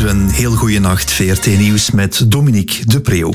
uur. Een heel goede nacht. VRT Nieuws met Dominique de Preeuw.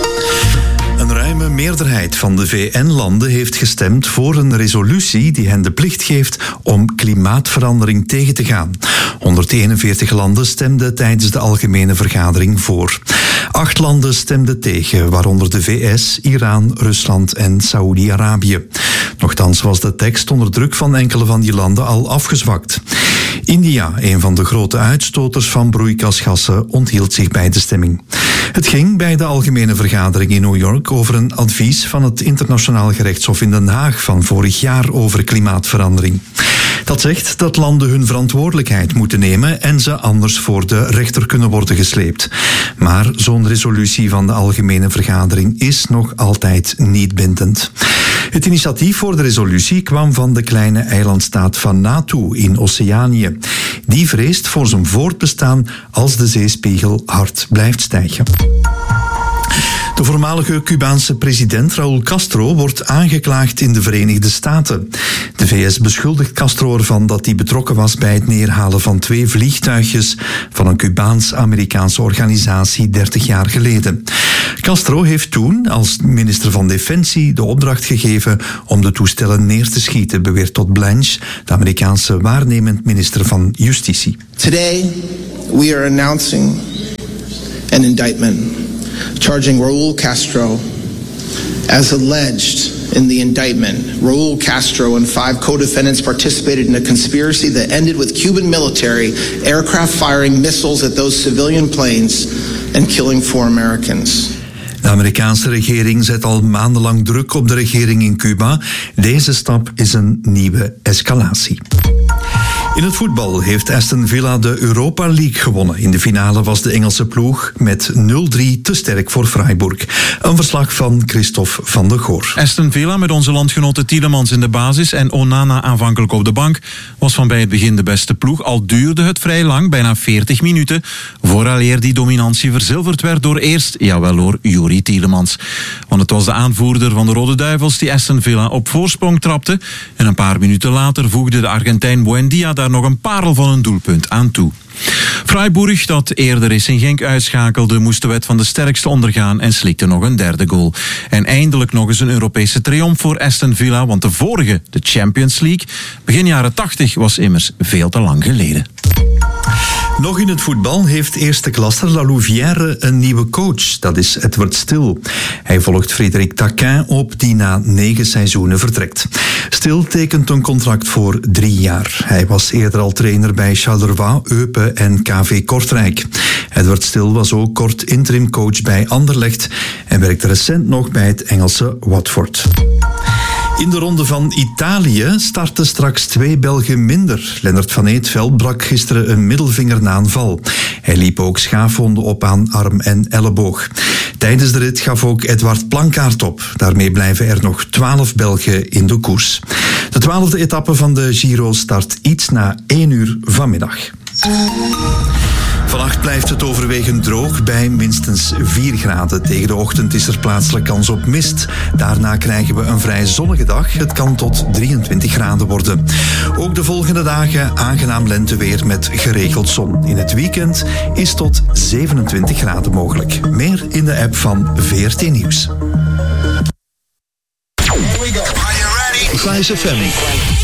Een ruime meerderheid van de VN-landen heeft gestemd voor een resolutie die hen de plicht geeft om klimaatverandering tegen te gaan. 141 landen stemden tijdens de algemene vergadering voor. 8 landen stemden tegen, waaronder de VS, Iran, Rusland en Saoedi-Arabië. Nochtans was de tekst onder druk van enkele van die landen al afgezwakt. India, een van de grote uitstoters van broeikasgassen, onthield zich bij de stemming. Het ging bij de algemene vergadering in New York over een advies van het Internationaal Gerechtshof in Den Haag van vorig jaar over klimaatverandering. Dat zegt dat landen hun verantwoordelijkheid moeten nemen en ze anders voor de rechter kunnen worden gesleept. Maar zo'n resolutie van de algemene vergadering is nog altijd niet bindend. Het initiatief voor de resolutie kwam van de kleine eilandstaat Vanuatu in Oceanië. Die vreest voor zijn voortbestaan als de zeespiegel hard blijft stijgen. De voormalige Cubaanse president Raúl Castro wordt aangeklaagd in de Verenigde Staten. De VS beschuldigt Castro ervan dat hij betrokken was bij het neerhalen van 2 vliegtuigjes van een Cubaans-Amerikaanse organisatie 30 jaar geleden. Castro heeft toen als minister van Defensie de opdracht gegeven om de toestellen neer te schieten, beweert Todd Blanche, de Amerikaanse waarnemend minister van Justitie. Today we are announcing an indictment charging Raúl Castro as alleged in the indictment. Raúl Castro and 5 co-defendants participated in a conspiracy that ended with Cuban military aircraft firing missiles at those civilian planes and killing 4 Americans. De Amerikaanse regering zet al maandenlang druk op de regering in Cuba. Deze stap is een nieuwe escalatie. In het voetbal heeft Aston Villa de Europa League gewonnen. In de finale was de Engelse ploeg met 0-3 te sterk voor Freiburg. Een verslag van Christophe van der Goor. Aston Villa met onze landgenoten Tielemans in de basis en Onana aanvankelijk op de bank was van bij het begin de beste ploeg. Al duurde het vrij lang, bijna 40 minuten, vooraleer die dominantie verzilverd werd door eerst, door Youri Tielemans. Want het was de aanvoerder van de Rode Duivels die Aston Villa op voorsprong trapte. En een paar minuten later voegde de Argentijn Buendia daar nog een parel van een doelpunt aan toe. Freiburg, dat eerder eens in Genk uitschakelde, moest de wet van de sterkste ondergaan en slikte nog een 3e goal. En eindelijk nog eens een Europese triomf voor Aston Villa, want de vorige, de Champions League, begin jaren 80, was immers veel te lang geleden. Nog in het voetbal heeft eerste klasser La Louvière een nieuwe coach. Dat is Edward Stil. Hij volgt Frédéric Taquin op, die na 9 seizoenen vertrekt. Stil tekent een contract voor 3 jaar. Hij was eerder al trainer bij Charleroi, Eupen en KV Kortrijk. Edward Stil was ook kort interim coach bij Anderlecht en werkte recent nog bij het Engelse Watford. In de ronde van Italië starten straks 2 Belgen minder. Lennart van Eetveld brak gisteren een middelvinger na een val. Hij liep ook schaafwonden op aan arm en elleboog. Tijdens de rit gaf ook Edward Plankaart op. Daarmee blijven er nog 12 Belgen in de koers. De 12e etappe van de Giro start iets na 1 uur vanmiddag. Vannacht blijft het overwegend droog bij minstens 4 graden. Tegen de ochtend is er plaatselijk kans op mist. Daarna krijgen we een vrij zonnige dag. Het kan tot 23 graden worden. Ook de volgende dagen aangenaam lenteweer met geregeld zon. In het weekend is tot 27 graden mogelijk. Meer in de app van VRT Nieuws. Here we go. Are you ready? Flash FM.